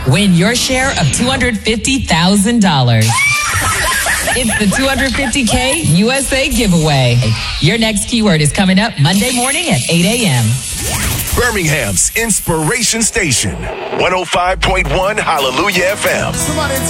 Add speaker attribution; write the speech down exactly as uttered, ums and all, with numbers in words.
Speaker 1: Win your share of two hundred fifty thousand dollars. It's the two hundred fifty K U S A giveaway. Your next keyword is coming up Monday morning at eight a.m.
Speaker 2: Birmingham's Inspiration Station, one oh five point one Hallelujah F M.
Speaker 3: Somebody